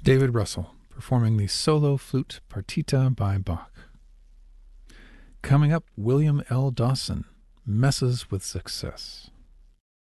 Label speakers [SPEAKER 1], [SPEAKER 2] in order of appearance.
[SPEAKER 1] David Russell performing the solo flute partita by Bach. Coming up, William L. Dawson, Messes with Success.